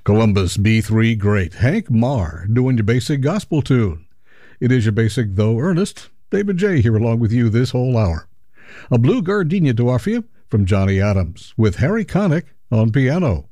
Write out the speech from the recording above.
Columbus B3 great Hank Marr doing your basic gospel tune. It is your basic, though earnest, David J. here along with you this whole hour. A blue gardenia to offer you from Johnny Adams with Harry Connick on piano.